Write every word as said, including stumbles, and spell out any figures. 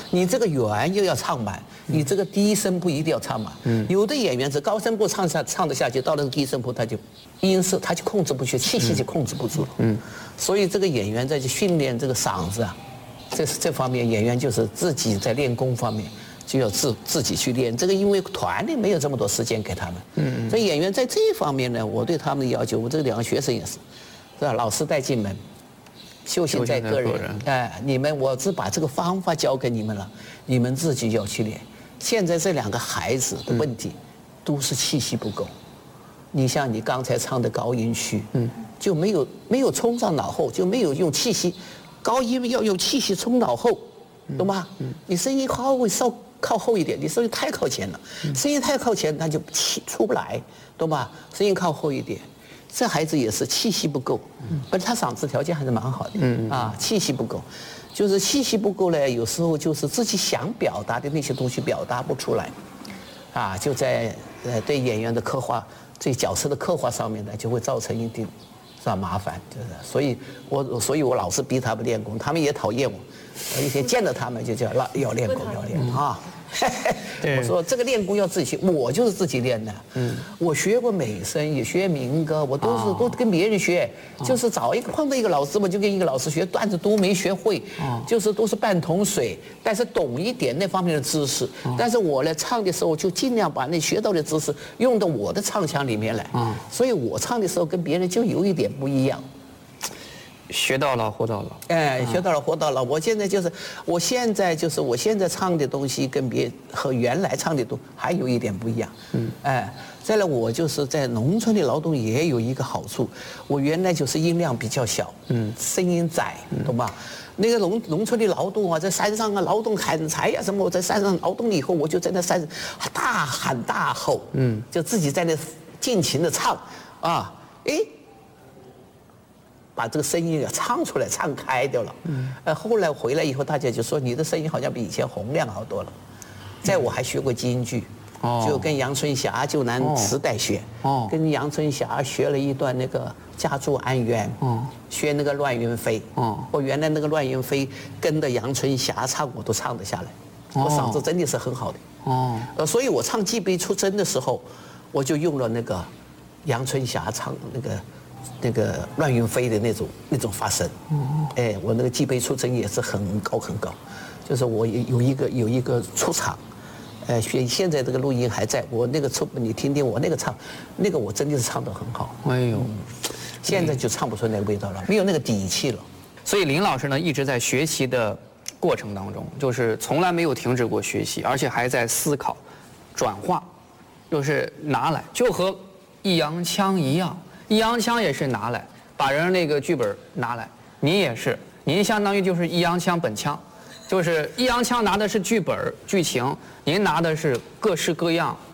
你这个圆又要唱满，你这个低声部一定要唱满。嗯，有的演员是高声部唱下唱得下去，到了低声部他就音色他就控制不去，气息就控制不住了。嗯，所以这个演员在去训练这个嗓子啊，这是这方面演员就是自己在练功方面。就要自自己去练这个，因为团里没有这么多时间给他们。嗯，所以演员在这一方面呢，我对他们的要求，我这两个学生也是，是吧？老师带进门，修行在个人。哎，你们我只把这个方法教给你们了，你们自己要去练。现在这两个孩子的问题，都是气息不够。你像你刚才唱的高音区，嗯，就没有没有冲上脑后，就没有用气息，高音要用气息冲脑后，懂吗？嗯，你声音稍微稍。靠后一点，你声音太靠前了，声音太靠前，它就气出不来，懂吧？声音靠后一点，这孩子也是气息不够，本他嗓子条件还是蛮好的，嗯啊，气息不够，就是气息不够呢，有时候就是自己想表达的那些东西表达不出来，啊，就在呃对演员的刻画、对角色的刻画上面呢，就会造成一定是吧麻烦，就是，所以我所以我老是逼他们练功，他们也讨厌我。我以前见到他们就叫要要练功要练啊，我说这个练功要自己学，我就是自己练的。嗯，我学过美声，也学民歌，我都是都跟别人学，就是找一个碰到一个老师，我就跟一个老师学，段子都没学会，就是都是半桶水，但是懂一点那方面的知识。但是我呢唱的时候就尽量把那学到的知识用到我的唱腔里面来，所以我唱的时候跟别人就有一点不一样。 学到老活到老， 哎，学到老活到老。我现在就是，我现在就是，我现在唱的东西跟别和原来唱的都还有一点不一样。嗯，哎，再来我就是在农村的劳动也有一个好处，我原来就是音量比较小，嗯，声音窄，懂吧？那个农农村的劳动啊，在山上啊劳动砍柴呀、啊、什么，我在山上劳动以后，我就在那山上大喊大吼，嗯，就自己在那尽情的唱，啊，哎。把这个声音唱出来，唱开掉了。嗯。呃，后来回来以后，大家就说你的声音好像比以前洪亮好多了。再我还学过京剧，哦，就跟杨春霞就拿磁带学。哦。跟杨春霞学了一段那个《家住安源》。哦。学那个《乱云飞》。哦。我原来那个《乱云飞》跟着杨春霞唱，我都唱得下来。哦。我嗓子真的是很好的。哦。呃，所以我唱《祭杯出征》的时候，我就用了那个杨春霞唱那个。那个乱云飞的那种那种发声，哎，我那个祭杯出征也是很高很高，就是我有一个有一个出场，呃，现现在这个录音还在，我那个出你听听我那个唱，那个我真的是唱得很好。哎呦，现在就唱不出那个味道了，没有那个底气了。 所以林老师呢一直在学习的过程当中，就是从来没有停止过学习，而且还在思考、转化，就是拿来，就和易烊千一样。易烊千也是拿来，把人那个剧本拿来，您也是，您相当于就是易烊千本枪，就是易烊千拿的是剧本剧情，您拿的是各式各样